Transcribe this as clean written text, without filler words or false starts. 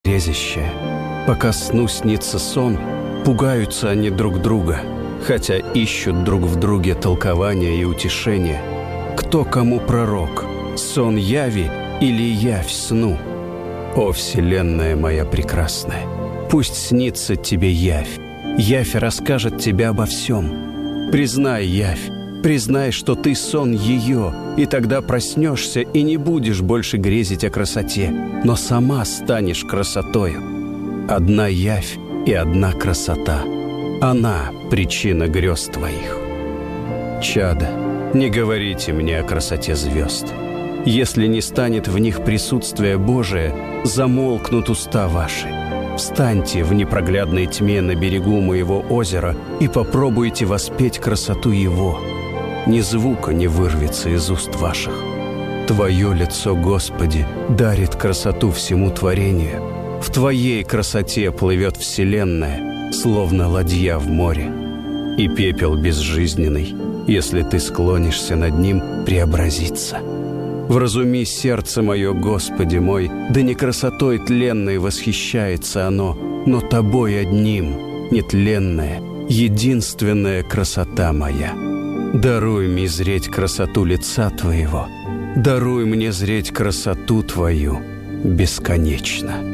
грезящее. Пока сну снится сон, пугаются они друг друга, хотя ищут друг в друге толкования и утешения. Кто кому пророк, сон яви или явь сну? О, вселенная моя прекрасная, пусть снится тебе явь. Явь расскажет тебе обо всем. Признай, явь, признай, что ты сон ее, и тогда проснешься и не будешь больше грезить о красоте, но сама станешь красотою. Одна явь и одна красота. Она причина грез твоих. Чадо, не говорите мне о красоте звезд. Если не станет в них присутствие Божие, замолкнут уста ваши. Встаньте в непроглядной тьме на берегу моего озера и попробуйте воспеть красоту его. Ни звука не вырвется из уст ваших. Твое лицо, Господи, дарит красоту всему творению. В Твоей красоте плывет вселенная, словно ладья в море. И пепел безжизненный, если ты склонишься над ним, преобразится. Вразуми сердце мое, Господи мой, да не красотой тленной восхищается оно, но Тобой одним, нетленная, единственная красота моя. Даруй мне зреть красоту лица Твоего, даруй мне зреть красоту Твою бесконечно.